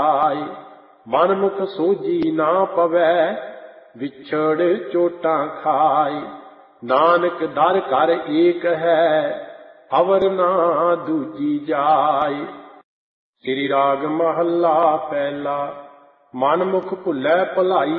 ਆਏ। ਮਨ ਮੁਖ ਸੋਝੀ ਨਾ ਪਵੈ, ਵਿਛੜ ਚੋਟਾਂ ਖਾਏ। ਨਾਨਕ ਦਰ ਘਰ ਏਕ ਹੈ, ਅਵਰ ਨਾ ਦੂਜੀ ਜਾਏ। ਸ੍ਰੀ ਰਾਗ ਮਹੱਲਾ ਪਹਿਲਾ। ਮਨ ਮੁਖ ਭੁੱਲੈ ਭੁਲਾਈ